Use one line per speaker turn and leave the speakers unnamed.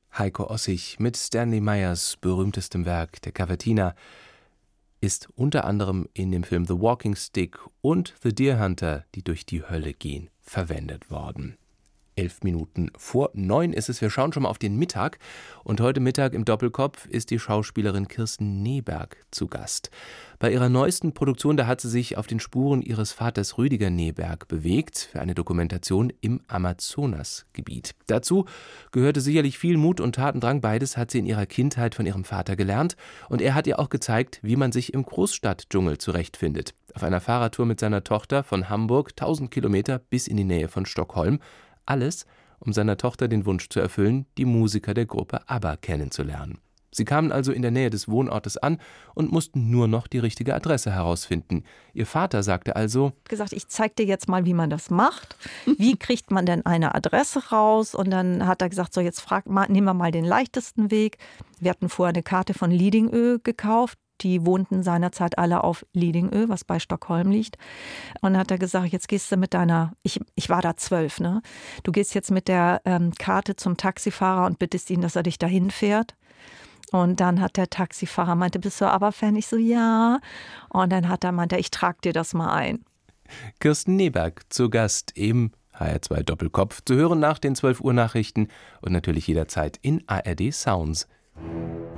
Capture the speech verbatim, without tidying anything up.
Heiko Ossig mit Stanley Meyers berühmtestem Werk, der Cavatina, ist unter anderem in dem Film The Walking Stick und The Deer Hunter, die durch die Hölle gehen, verwendet worden. Elf Minuten vor neun ist es. Wir schauen schon mal auf den Mittag. Und heute Mittag im Doppelkopf ist die Schauspielerin Kirsten Neberg zu Gast. Bei ihrer neuesten Produktion, da hat sie sich auf den Spuren ihres Vaters Rüdiger Neberg bewegt, für eine Dokumentation im Amazonasgebiet. Dazu gehörte sicherlich viel Mut und Tatendrang. Beides hat sie in ihrer Kindheit von ihrem Vater gelernt. Und er hat ihr auch gezeigt, wie man sich im Großstadtdschungel zurechtfindet. Auf einer Fahrradtour mit seiner Tochter von Hamburg, tausend Kilometer bis in die Nähe von Stockholm. Alles, um seiner Tochter den Wunsch zu erfüllen, die Musiker der Gruppe ABBA kennenzulernen. Sie kamen also in der Nähe des Wohnortes an und mussten nur noch die richtige Adresse herausfinden. Ihr Vater sagte also:
gesagt, ich zeig dir jetzt mal, wie man das macht. Wie kriegt man denn eine Adresse raus? Und dann hat er gesagt, so jetzt frag mal, nehmen wir mal den leichtesten Weg. Wir hatten vorher eine Karte von Lidingö gekauft. Die wohnten seinerzeit alle auf Lidingö, was bei Stockholm liegt. Und dann hat er gesagt, jetzt gehst du mit deiner, ich, ich war da zwölf, ne? Du gehst jetzt mit der ähm, Karte zum Taxifahrer und bittest ihn, dass er dich dahin fährt. Und dann hat der Taxifahrer meinte, bist du ABBA-Fan? Ich so, ja. Und dann hat er meinte, ich trag dir das mal ein.
Kirsten Neberg zu Gast im H R zwei Doppelkopf, zu hören nach den zwölf Uhr Nachrichten und natürlich jederzeit in A R D Sounds.